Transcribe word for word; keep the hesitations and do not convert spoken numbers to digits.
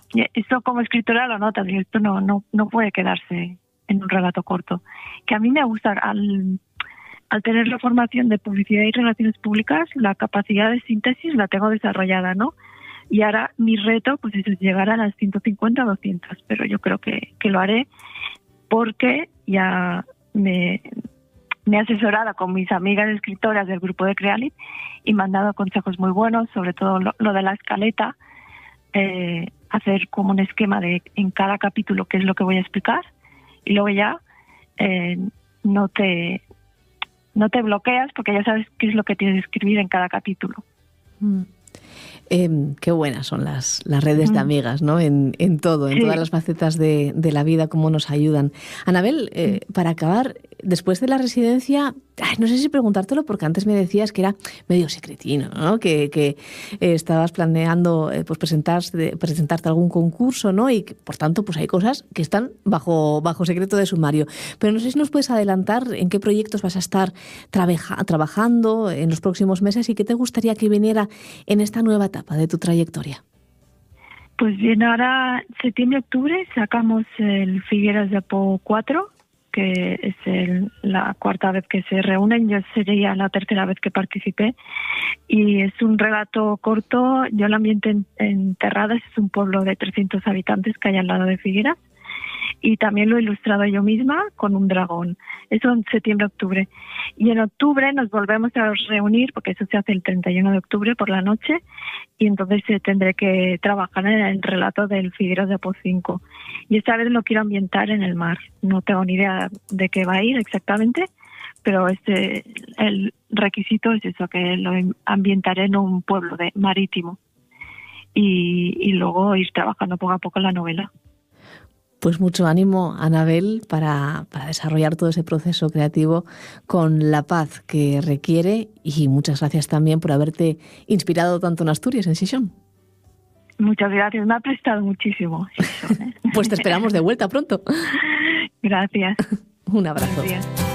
esto como escritora lo notas, y esto no, no, no puede quedarse en un relato corto. Que a mí me gusta, al, al tener la formación de publicidad y relaciones públicas, la capacidad de síntesis la tengo desarrollada, ¿no? Y ahora mi reto pues es llegar a las ciento cincuenta o doscientas, pero yo creo que, que lo haré porque ya me, me he asesorado con mis amigas escritoras del grupo de Crealit y me han dado consejos muy buenos, sobre todo lo, lo de la escaleta, eh, hacer como un esquema de en cada capítulo qué es lo que voy a explicar y luego ya eh, no te no te bloqueas porque ya sabes qué es lo que tienes que escribir en cada capítulo. Mm. Eh, qué buenas son las, las redes de amigas, ¿no? En, en todo, en sí. todas las facetas de, de la vida, cómo nos ayudan. Anabel, eh, para acabar, después de la residencia, ay, no sé si preguntártelo porque antes me decías que era medio secretino, ¿no? Que, que eh, estabas planeando eh, pues presentarte, presentarte a algún concurso, ¿no? Y que, por tanto, pues hay cosas que están bajo, bajo secreto de sumario. Pero no sé si nos puedes adelantar en qué proyectos vas a estar trabaja, trabajando en los próximos meses y qué te gustaría que viniera en esta nueva etapa de tu trayectoria. Pues bien, ahora septiembre-octubre sacamos el Figueras de Po cuatro, que es el, la cuarta vez que se reúnen. Yo sería la tercera vez que participé y es un relato corto. Yo el ambiente en, en Terradas es un pueblo de trescientos habitantes que hay al lado de Figueras y también lo he ilustrado yo misma con un dragón. Eso en septiembre-octubre. Y en octubre nos volvemos a reunir, porque eso se hace el treinta y uno de octubre por la noche, y entonces eh, tendré que trabajar en el relato del Figueras de Po cinco. Y esta vez lo quiero ambientar en el mar. No tengo ni idea de qué va a ir exactamente, pero este, el requisito es eso, que lo ambientaré en un pueblo de, marítimo. Y, y luego ir trabajando poco a poco en la novela. Pues mucho ánimo, Anabel, para, para desarrollar todo ese proceso creativo con la paz que requiere y muchas gracias también por haberte inspirado tanto en Asturias, en Xixón. Muchas gracias, me ha prestado muchísimo Xixón, ¿eh? Pues te esperamos de vuelta pronto. Gracias. Un abrazo.